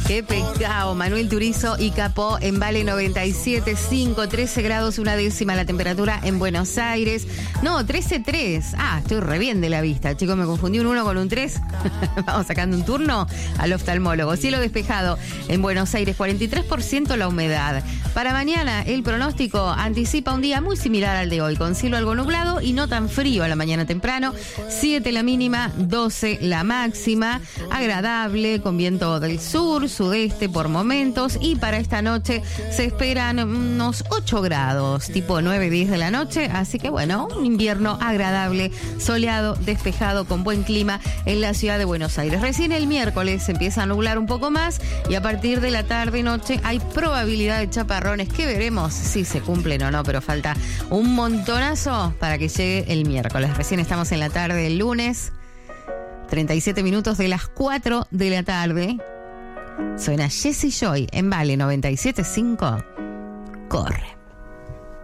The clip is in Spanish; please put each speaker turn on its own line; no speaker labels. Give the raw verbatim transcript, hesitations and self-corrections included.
Qué pecado. Manuel Turizo y Capó en Vale noventa y siete punto cinco, trece grados, una décima la temperatura en Buenos Aires. No, trece punto tres. Ah, estoy re bien de la vista. Chicos, me confundí un uno con un tres. Vamos sacando un turno al oftalmólogo. Cielo despejado en Buenos Aires, cuarenta y tres por ciento la humedad. Para mañana, el pronóstico anticipa un día muy similar al de hoy, con cielo algo nublado y no tan frío a la mañana temprano. siete la mínima, doce la máxima. Agradable, con viento del sur, sudeste por momentos. Y para esta noche se esperan unos ocho grados, tipo nueve, diez de la noche. Así que bueno, un invierno agradable, soleado, despejado, con buen clima en la ciudad de Buenos Aires. Recién el miércoles se empieza a nublar un poco más y a partir de la tarde y noche hay probabilidad de chaparrones que veremos si se cumplen o no, pero falta un montonazo para que llegue el miércoles. Recién estamos en la tarde del lunes, treinta y siete minutos de las cuatro de la tarde. Suena Jesse Joy en Vale noventa y siete punto cinco. Corre.